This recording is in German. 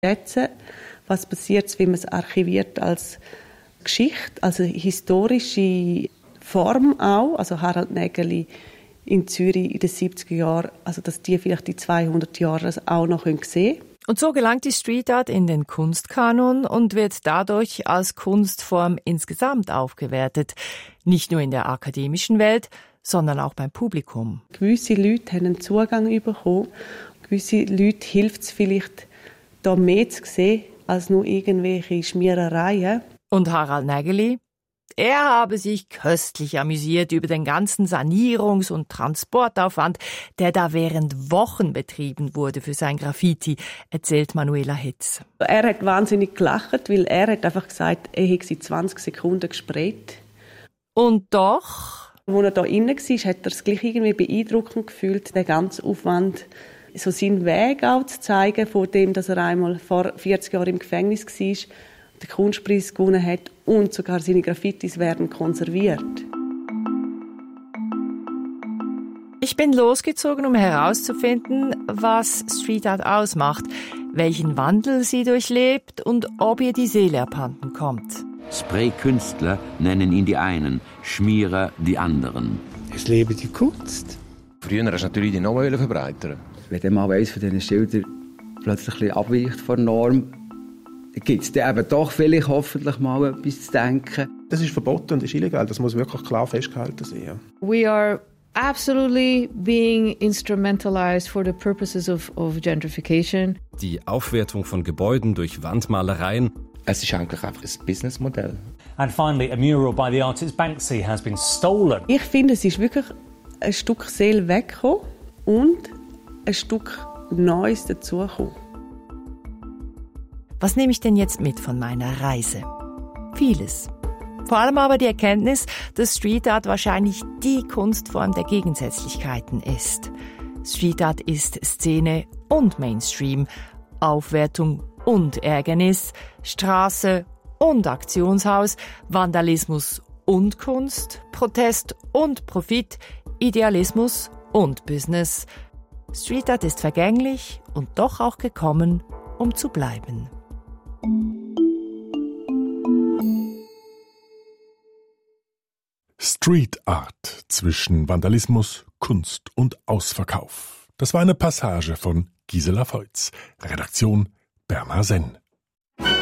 Jetzt, was passiert, wenn man es archiviert als Geschichte, also historische Form auch, also Harald Nägeli in Zürich in den 70er Jahren, also dass die vielleicht die 200 Jahre das auch noch sehen können. Und so gelangt die Street Art in den Kunstkanon und wird dadurch als Kunstform insgesamt aufgewertet. Nicht nur in der akademischen Welt, sondern auch beim Publikum. Gewisse Leute haben einen Zugang bekommen. Gewisse Leute hilft es vielleicht, da mehr zu sehen, als nur irgendwelche Schmierereien. Und Harald Nägeli? Er habe sich köstlich amüsiert über den ganzen Sanierungs- und Transportaufwand, der da während Wochen betrieben wurde für sein Graffiti, erzählt Manuela Hitz. Er hat wahnsinnig gelacht, weil er hat einfach gesagt, er hätte sie 20 Sekunden gesprayt. Und doch? Als er da drin war, hat er es gleich irgendwie beeindruckend gefühlt, den ganzen Aufwand, so seinen Weg auch zu zeigen, von dem, dass er einmal vor 40 Jahren im Gefängnis war, den Kunstpreis gewonnen hat und sogar seine Graffitis werden konserviert. Ich bin losgezogen, um herauszufinden, was Street Art ausmacht, welchen Wandel sie durchlebt und ob ihr die Seele abhanden kommt. Spray-Künstler nennen ihn die einen, Schmierer die anderen. Es lebe die Kunst. Früher hast du natürlich die Norm verbreitern. Wenn dann mal eines von diesen Schildern plötzlich ein bisschen abweicht von der Norm, gibt es dann eben doch vielleicht hoffentlich mal etwas zu denken. Das ist verboten und ist illegal. Das muss wirklich klar festgehalten sein. We are absolutely being instrumentalized for the purposes of gentrification. Die Aufwertung von Gebäuden durch Wandmalereien. Es ist eigentlich einfach ein Businessmodell. And finally, a mural by the artist Banksy has been stolen. Ich finde, es ist wirklich ein Stück Seele weggekommen und ein Stück Neues dazugekommen. Was nehme ich denn jetzt mit von meiner Reise? Vieles. Vor allem aber die Erkenntnis, dass Street Art wahrscheinlich die Kunstform der Gegensätzlichkeiten ist. Street Art ist Szene und Mainstream, Aufwertung und Ärgernis, Straße und Aktionshaus, Vandalismus und Kunst, Protest und Profit, Idealismus und Business. Street Art ist vergänglich und doch auch gekommen, um zu bleiben. Street Art zwischen Vandalismus, Kunst und Ausverkauf. Das war eine Passage von Gisela Voits. Redaktion Bernhard Senn.